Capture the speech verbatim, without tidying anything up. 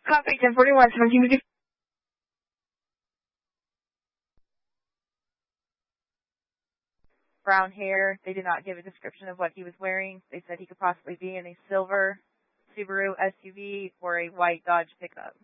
Copy, ten forty-one, seventeen fifty. Brown hair. They did not give a description of what he was wearing. They said he could possibly be in a silver Subaru S U V or a white Dodge pickup.